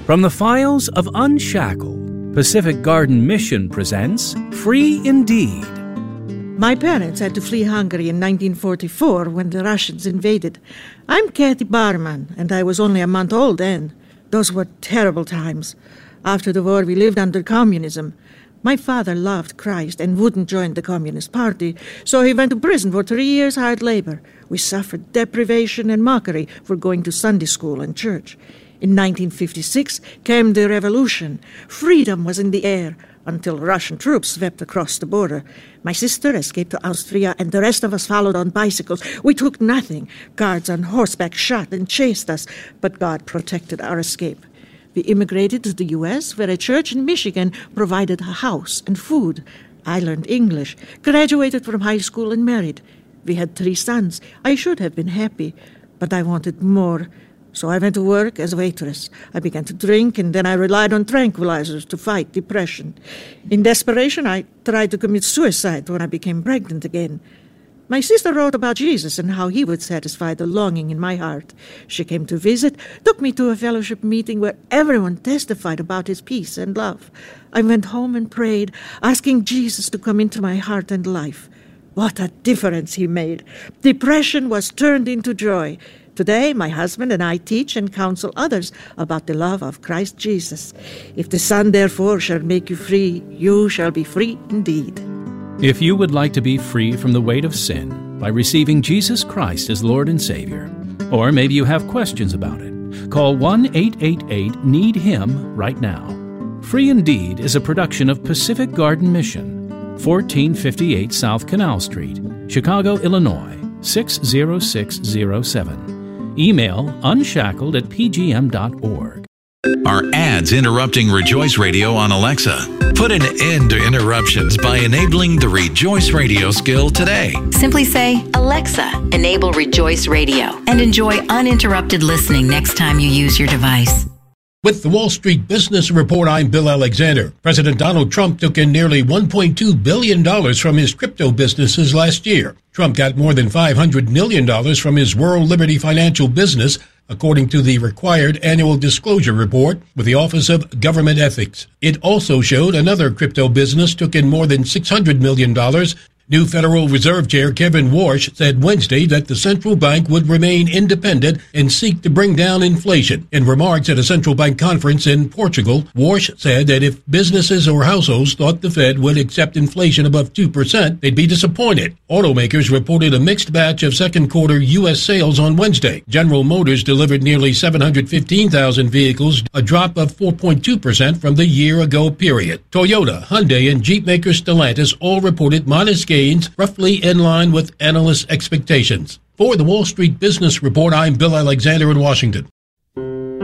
From the files of Unshackled, Pacific Garden Mission presents Free Indeed. My parents had to flee Hungary in 1944 when the Russians invaded. I'm Kathy Barman, and I was only a month old then. Those were terrible times. After the war, we lived under communism. My father loved Christ and wouldn't join the Communist Party, so he went to prison for 3 years hard labor. We suffered deprivation and mockery for going to Sunday school and church. In 1956 came the revolution. Freedom was in the air until Russian troops swept across the border. My sister escaped to Austria, and the rest of us followed on bicycles. We took nothing. Guards on horseback shot and chased us, but God protected our escape. We immigrated to the U.S., where a church in Michigan provided a house and food. I learned English, graduated from high school, and married. We had 3 sons. I should have been happy, but I wanted more. So I went to work as a waitress. I began to drink, and then I relied on tranquilizers to fight depression. In desperation, I tried to commit suicide when I became pregnant again. My sister wrote about Jesus and how he would satisfy the longing in my heart. She came to visit, took me to a fellowship meeting where everyone testified about his peace and love. I went home and prayed, asking Jesus to come into my heart and life. What a difference he made. Depression was turned into joy. Today, my husband and I teach and counsel others about the love of Christ Jesus. If the Son, therefore, shall make you free, you shall be free indeed. If you would like to be free from the weight of sin by receiving Jesus Christ as Lord and Savior, or maybe you have questions about it, call 1-888-NEED-HIM right now. Free Indeed is a production of Pacific Garden Mission, 1458 South Canal Street, Chicago, Illinois, 60607. Email unshackled@pgm.org. Are ads interrupting Rejoice Radio on Alexa? Put an end to interruptions by enabling the Rejoice Radio skill today. Simply say, Alexa, enable Rejoice Radio, and enjoy uninterrupted listening next time you use your device. With the Wall Street Business Report, I'm Bill Alexander. President Donald Trump took in nearly $1.2 billion from his crypto businesses last year. Trump got more than $500 million from his World Liberty Financial business, according to the required annual disclosure report with the Office of Government Ethics. It also showed another crypto business took in more than $600 million. New Federal Reserve Chair Kevin Warsh said Wednesday that the central bank would remain independent and seek to bring down inflation. In remarks at a central bank conference in Portugal, Warsh said that if businesses or households thought the Fed would accept inflation above 2%, they'd be disappointed. Automakers reported a mixed batch of second quarter U.S. sales on Wednesday. General Motors delivered nearly 715,000 vehicles, a drop of 4.2% from the year-ago period. Toyota, Hyundai, and Jeep maker Stellantis all reported modest gains, roughly in line with analysts' expectations. For the Wall Street Business Report, I'm Bill Alexander in Washington.